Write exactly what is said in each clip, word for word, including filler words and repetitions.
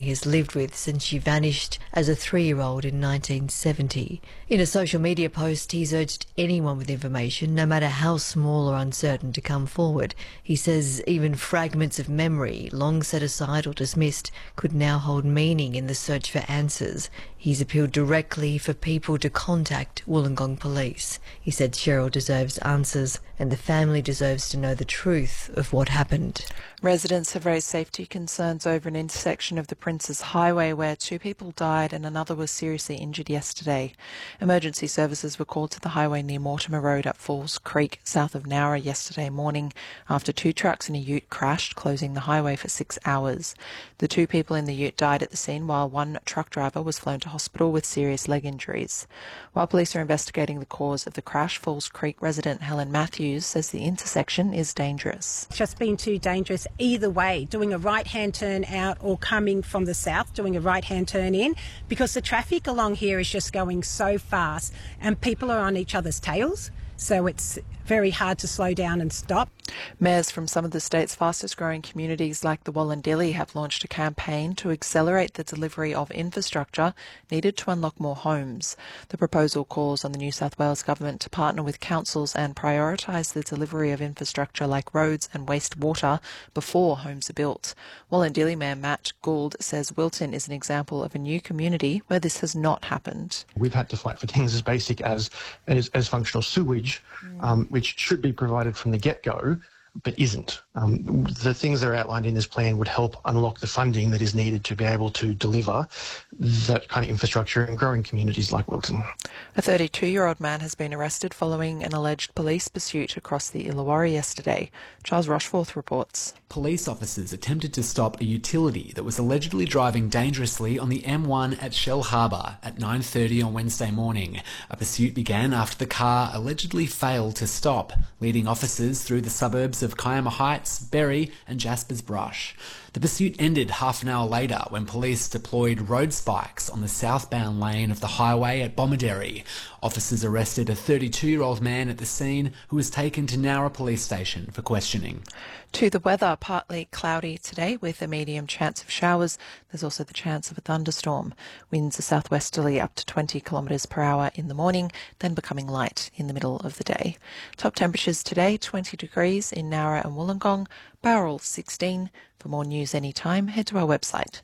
he has lived with since she vanished as a three-year-old in nineteen seventy. In a social media post, he's urged anyone with information, no matter how small or uncertain, to come forward. He says even fragments of memory, long set aside or dismissed, could now hold meaning in the search for answers. He's appealed directly for people to contact Wollongong Police. He said Cheryl deserves answers and the family deserves to know the truth of what happened. Residents have raised safety concerns over an intersection of the Princes Highway where two people died and another was seriously injured yesterday. Emergency services were called to the highway near Mortimer Road at Falls Creek, south of Nowra, yesterday morning after two trucks and a ute crashed, closing the highway for six hours. The two people in the ute died at the scene while one truck driver was flown to hospital with serious leg injuries. While police are investigating the cause of the crash, Falls Creek resident Helen Matthews says the intersection is dangerous. It's just been too dangerous either way, doing a right-hand turn out or coming from the south, doing a right-hand turn in, because the traffic along here is just going so fast and people are on each other's tails, so it's very hard to slow down and stop. Mayors from some of the state's fastest growing communities like the Wollondilly have launched a campaign to accelerate the delivery of infrastructure needed to unlock more homes. The proposal calls on the New South Wales government to partner with councils and prioritise the delivery of infrastructure like roads and wastewater before homes are built. Wollondilly Mayor Matt Gould says Wilton is an example of a new community where this has not happened. We've had to fight for things as basic as as, as functional sewage, mm. um, which should be provided from the get-go, but isn't. Um, the things that are outlined in this plan would help unlock the funding that is needed to be able to deliver that kind of infrastructure in growing communities like Wilton. A thirty-two-year-old man has been arrested following an alleged police pursuit across the Illawarra yesterday. Charles Rushforth reports. Police officers attempted to stop a utility that was allegedly driving dangerously on the M one at Shell Harbour at nine thirty on Wednesday morning. A pursuit began after the car allegedly failed to stop, leading officers through the suburbs of Kiama Heights, Berry and Jaspers Brush. The pursuit ended half an hour later when police deployed road spikes on the southbound lane of the highway at Bomaderry. Officers arrested a thirty-two-year-old man at the scene who was taken to Nowra Police Station for questioning. To the weather, partly cloudy today with a medium chance of showers. There's also the chance of a thunderstorm. Winds are southwesterly up to twenty kilometres per hour in the morning, then becoming light in the middle of the day. Top temperatures today, twenty degrees in Nowra and Wollongong, Bowral sixteen. For more news anytime, head to our website,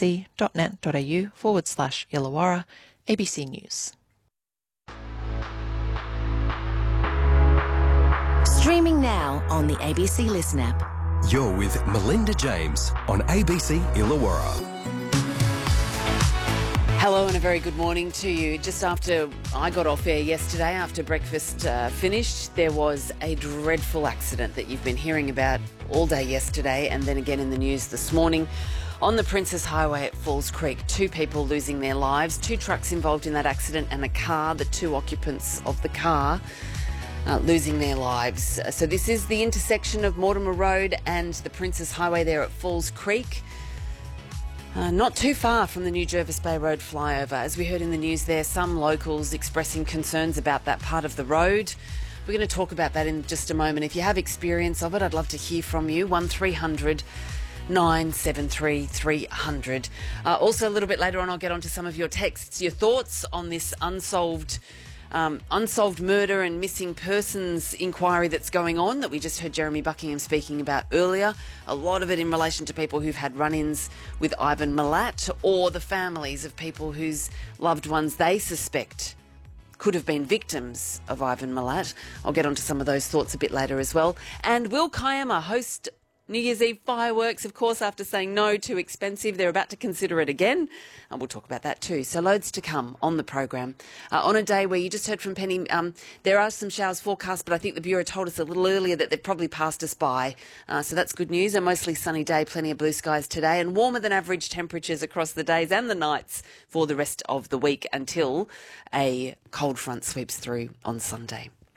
abc.net.au forward slash Illawarra, A B C News. Streaming now on the A B C Listen app. You're with Melinda James on A B C Illawarra. Hello and a very good morning to you. Just after I got off air yesterday, after breakfast uh, finished, there was a dreadful accident that you've been hearing about all day yesterday and then again in the news this morning. On the Princes Highway at Falls Creek, two people losing their lives, two trucks involved in that accident and a car, the two occupants of the car uh, losing their lives. So this is the intersection of Mortimer Road and the Princes Highway there at Falls Creek. Uh, not too far from the new Jervis Bay Road flyover. As we heard in the news there, some locals expressing concerns about that part of the road. We're going to talk about that in just a moment. If you have experience of it, I'd love to hear from you. one three hundred nine seven three three hundred. Uh, also, a little bit later on, I'll get onto some of your texts, your thoughts on this unsolved Um, unsolved murder and missing persons inquiry that's going on that we just heard Jeremy Buckingham speaking about earlier. A lot of it in relation to people who've had run-ins with Ivan Milat or the families of people whose loved ones they suspect could have been victims of Ivan Milat. I'll get onto some of those thoughts a bit later as well. And will Kiama host New Year's Eve fireworks, of course, after saying no, too expensive? They're about to consider it again, and we'll talk about that too. So loads to come on the program. Uh, on a day where you just heard from Penny, um, there are some showers forecast, but I think the Bureau told us a little earlier that they've probably passed us by. Uh, so that's good news. A mostly sunny day, plenty of blue skies today, and warmer than average temperatures across the days and the nights for the rest of the week until a cold front sweeps through on Sunday.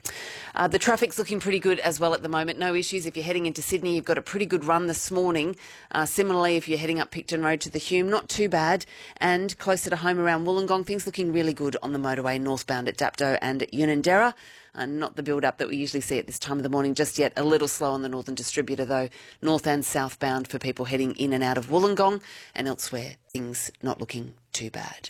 Uh, the traffic's looking pretty good as well at the moment. No issues. If you're heading into Sydney, you've got a pretty good run this morning. Uh, similarly, if you're heading up Picton Road to the Hume, not too bad. And closer to home around Wollongong, things looking really good on the motorway northbound at Dapto and at Unanderra. Uh, not the build-up that we usually see at this time of the morning just yet. A little slow on the Northern Distributor, though, north and southbound for people heading in and out of Wollongong, and elsewhere, things not looking too bad.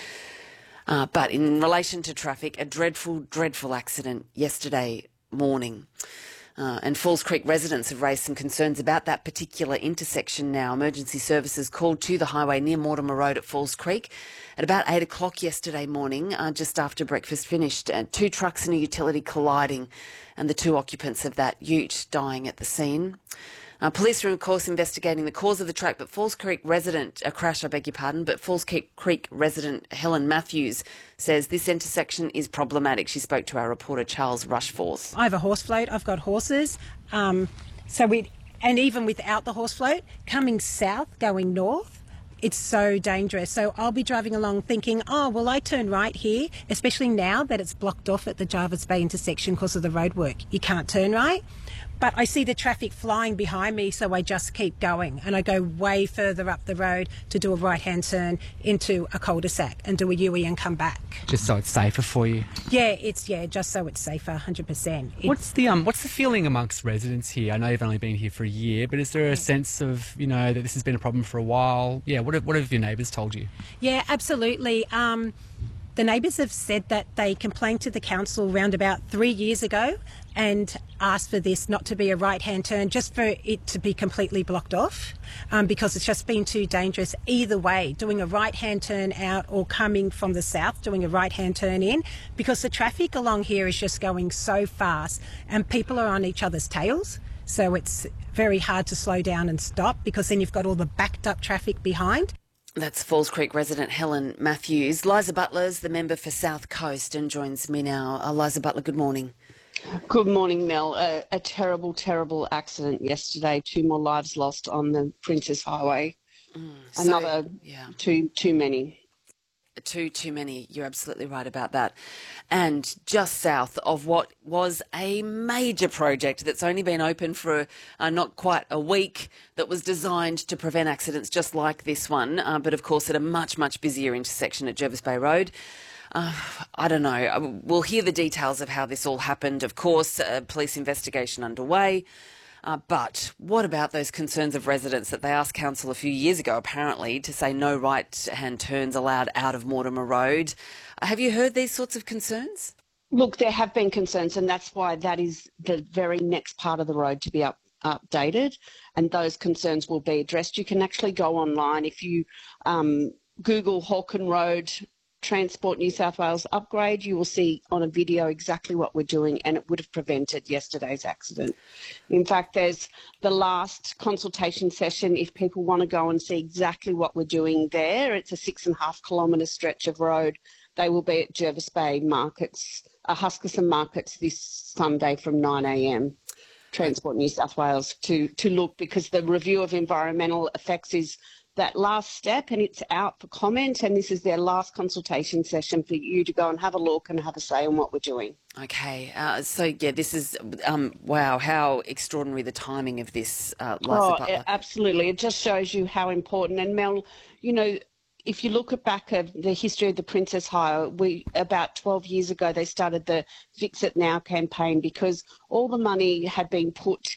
Uh, but in relation to traffic, a dreadful, dreadful accident yesterday morning. Uh, and Falls Creek residents have raised some concerns about that particular intersection now. Emergency services called to the highway near Mortimer Road at Falls Creek at about eight o'clock yesterday morning, uh, just after breakfast finished. Uh, two trucks and a utility colliding, and the two occupants of that ute dying at the scene. Uh, police are, of course, investigating the cause of the track, but Falls Creek resident, a crash, I beg your pardon, but Falls Creek resident Helen Matthews says this intersection is problematic. She spoke to our reporter Charles Rushforth. I have a horse float. I've got horses. Um, so we, and even without the horse float, coming south, going north, it's so dangerous. So I'll be driving along thinking, oh, well, I turn right here, especially now that it's blocked off at the Jarvis Bay intersection because of the roadwork. You can't turn right. But I see the traffic flying behind me, so I just keep going. And I go way further up the road to do a right-hand turn into a cul-de-sac and do a U-E and come back. Just so it's safer for you? Yeah, it's yeah, just so it's safer, one hundred percent. It's, what's the um, what's the feeling amongst residents here? I know you've only been here for a year, but is there a sense of, you know, that this has been a problem for a while? Yeah, what have, what have your neighbours told you? Yeah, absolutely. Um, the neighbours have said that they complained to the council around about three years ago and asked for this not to be a right-hand turn, just for it to be completely blocked off, um, because it's just been too dangerous either way, doing a right-hand turn out or coming from the south, doing a right-hand turn in, because the traffic along here is just going so fast and people are on each other's tails. So it's very hard to slow down and stop because then you've got all the backed up traffic behind. That's Falls Creek resident Helen Matthews. Liza Butler's the member for South Coast and joins me now. Uh, Liza Butler, good morning. Good morning, Mel. A, a terrible, terrible accident yesterday. Two more lives lost on the Princess Highway. Mm, so, Another yeah. too too many. Too, too many. You're absolutely right about that. And just south of what was a major project that's only been open for uh, not quite a week, that was designed to prevent accidents just like this one, uh, but of course at a much, much busier intersection at Jervis Bay Road. Uh, I don't know. We'll hear the details of how this all happened. Of course, a police investigation underway. Uh, but what about those concerns of residents that they asked council a few years ago, apparently, to say no right-hand turns allowed out of Mortimer Road? Uh, have you heard these sorts of concerns? Look, there have been concerns, and that's why that is the very next part of the road to be up, updated, and those concerns will be addressed. You can actually go online if you um, Google Hawken Road Transport New South Wales upgrade, you will see on a video exactly what we're doing, and it would have prevented yesterday's accident. In fact, there's the last consultation session. If people want to go and see exactly what we're doing there, it's a six and a half kilometre stretch of road. They will be at Jervis Bay Markets, uh, Huskisson Markets this Sunday from nine a m Transport New South Wales to, to look, because the review of environmental effects is that last step, and it's out for comment, and this is their last consultation session for you to go and have a look and have a say on what we're doing. Okay, uh, so yeah, this is, um, wow, how extraordinary the timing of this, uh, Liza Oh, Butler. Absolutely. It just shows you how important. And Mel, you know, if you look at back at the history of the Princess Highway, we about twelve years ago they started the Fix It Now campaign, because all the money had been put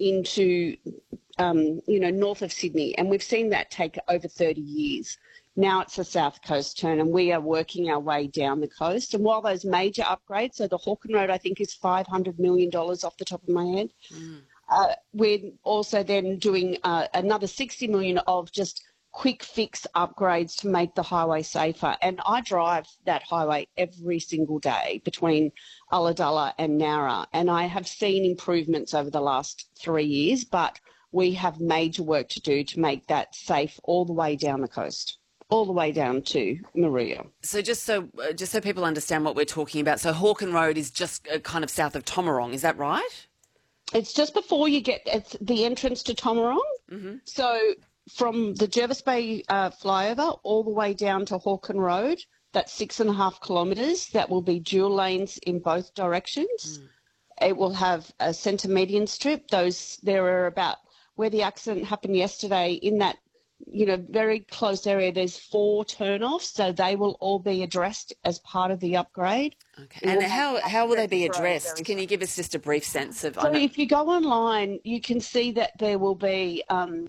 into Um, you know, north of Sydney, and we've seen that take over thirty years. Now it's a South Coast turn, and we are working our way down the coast. And while those major upgrades, so the Hawken Road I think is five hundred million dollars off the top of my head, mm. uh, we're also then doing uh, another sixty million dollars of just quick fix upgrades to make the highway safer. And I drive that highway every single day between Ulladulla and Nowra, and I have seen improvements over the last three years, but we have major work to do to make that safe all the way down the coast, all the way down to Maria. So just so uh, just so people understand what we're talking about, so Hawken Road is just uh, kind of south of Tomarong, is that right? It's just before you get, it's the entrance to Tomarong. Mm-hmm. So from the Jervis Bay uh, flyover all the way down to Hawken Road, That's six and a half kilometres. That will be dual lanes in both directions. Mm. It will have a centre median strip. Those there are about where the accident happened yesterday in that, you know, very close area. There's four turn-offs, so they will all be addressed as part of the upgrade. Okay. And how how will they be addressed? Can you give us just a brief sense of? So if you go online, you can see that there will be um,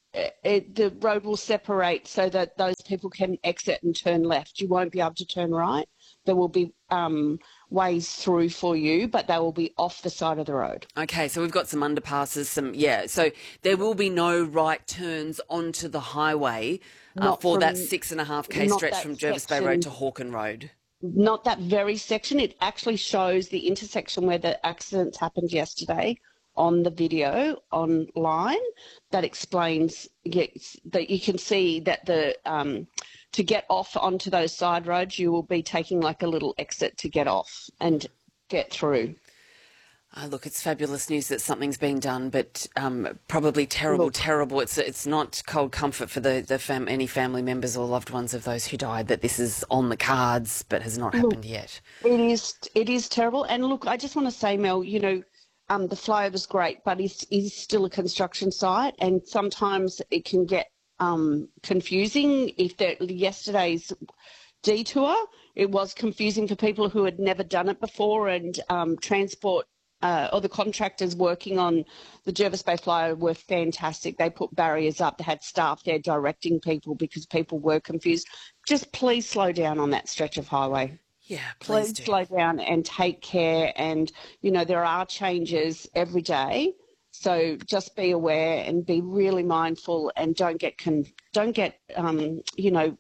it, the road will separate so that those people can exit and turn left. You won't be able to turn right. There will be um, ways through for you, but they will be off the side of the road. Okay, so we've got some underpasses, some yeah. So there will be no right turns onto the highway uh, for from, that six and a half k stretch from Jervis Bay Road to Hawken Road. Not that very section. It actually shows the intersection where the accidents happened yesterday on the video online. That explains yes, that you can see that the um, to get off onto those side roads, you will be taking like a little exit to get off and get through. Uh, look, it's fabulous news that something's being done, but um, probably terrible, look, terrible. It's it's not cold comfort for the, the fam- any family members or loved ones of those who died that this is on the cards but has not happened look, yet. It is it is terrible. And look, I just want to say, Mel, you know, um, the flyover's great, but it's, it's still a construction site, and sometimes it can get um, confusing. If there, yesterday's detour, it was confusing for people who had never done it before, and um, transport. Uh, or the contractors working on the Jervis Bay flyover were fantastic. They put barriers up. They had staff there directing people because people were confused. Just please slow down on that stretch of highway. Yeah, please, please do. slow down and take care. And, you know, there are changes every day. So just be aware and be really mindful, and don't get, con- don't get um, you know,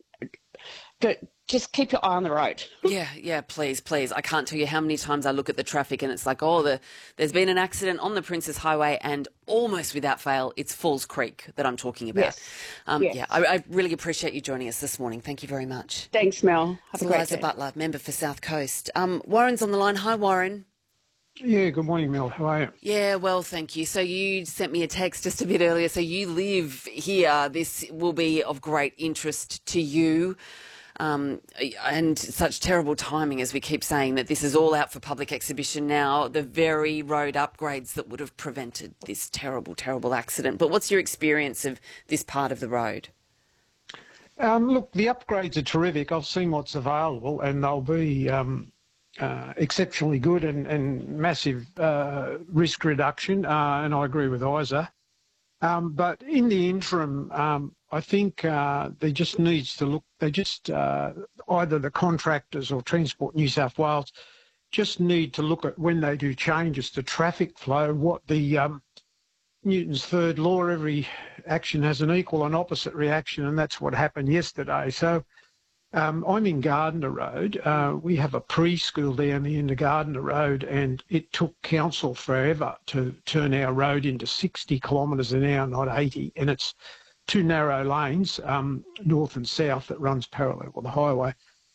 go, just keep your eye on the road. Yeah, yeah, please, please. I can't tell you how many times I look at the traffic and it's like, oh, the, there's been an accident on the Princes Highway, and almost without fail, it's Falls Creek that I'm talking about. Yes. Um, yes. Yeah, I, I really appreciate you joining us this morning. Thank you very much. Thanks, Mel. Have a great Eliza day. Butler, member for South Coast. Um, Warren's on the line. Hi, Warren. Yeah, good morning, Mel. How are you? Yeah, well, thank you. So you sent me a text just a bit earlier. So you live here. This will be of great interest to you. Um, and such terrible timing, as we keep saying, that this is all out for public exhibition now, the very road upgrades that would have prevented this terrible, terrible accident. But what's your experience of this part of the road? Um, look, the upgrades are terrific. I've seen what's available, and they'll be um, uh, exceptionally good and, and massive uh, risk reduction, uh, and I agree with Isa. Um, but in the interim, um, I think uh, there just needs to look, they just, uh, either the contractors or Transport New South Wales just need to look at, when they do changes to traffic flow, what the um, Newton's third law, every action has an equal and opposite reaction, and that's what happened yesterday. So um, I'm in Gardner Road. Uh, we have a preschool down the end of Gardner Road, and it took council forever to turn our road into sixty kilometres an hour, not eighty, and it's two narrow lanes, um, north and south, that runs parallel with the highway.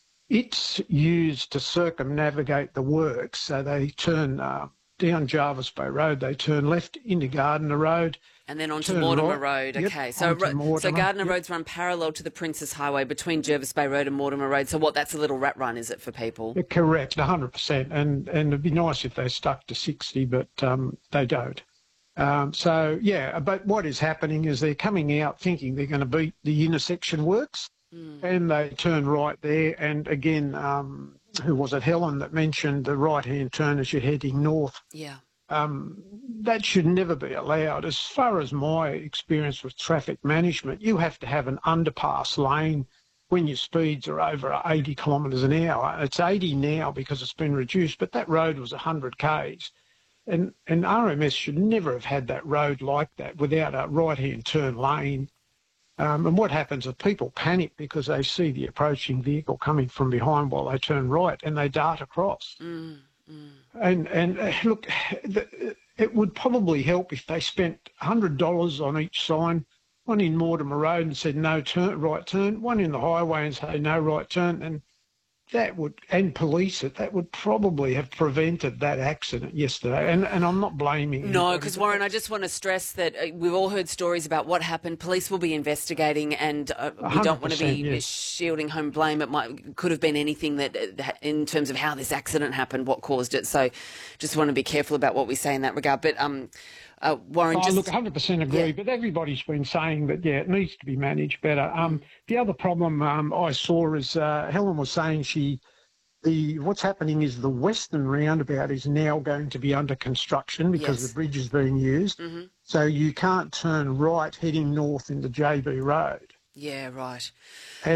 It's used to circumnavigate the works, so they turn uh, down Jervis Bay Road, they turn left into Gardner Road. And then onto Mortimer right. Road. Yep, Okay, so Mortimer, so Gardner yep. Roads run parallel to the Princes Highway between Jervis Bay Road and Mortimer Road. So what, that's a little rat run, is it, for people? Yeah, correct, one hundred percent. And, and it'd be nice if they stuck to sixty, but um, they don't. Um, so, yeah, but what is happening is they're coming out thinking they're going to beat the intersection works, mm. and they turn right there. And again, um, who was it, Helen, that mentioned the right-hand turn as you're heading north? Yeah. Um, that should never be allowed. As far as my experience with traffic management, you have to have an underpass lane when your speeds are over eighty kilometres an hour. It's eighty now because it's been reduced, but that road was one hundred k's. And, and R M S should never have had that road like that without a right-hand turn lane. Um, and what happens is people panic because they see the approaching vehicle coming from behind while they turn right, and they dart across. Mm, mm. And, and uh, look, the, it would probably help if they spent one hundred dollars on each sign, one in Mortimer Road and said no turn, right turn, one in the highway and say no right turn, and that would, and police it, that would probably have prevented that accident yesterday. And and I'm not blaming No, because Warren, I just want to stress that uh, we've all heard stories about what happened. Police will be investigating, and uh, we don't want to be yes. shielding home blame. It might could have been anything that, uh, in terms of how this accident happened, what caused it. So, just want to be careful about what we say in that regard. But um, uh, Warren, oh, just look, one hundred percent agree. Yeah. But everybody's been saying that yeah, it needs to be managed better. Um, the other problem um, I saw is uh, Helen was saying she. The what's happening is the western roundabout is now going to be under construction because Yes. the bridge is being used. Mm-hmm. So you can't turn right heading north into J B Road. Yeah, right.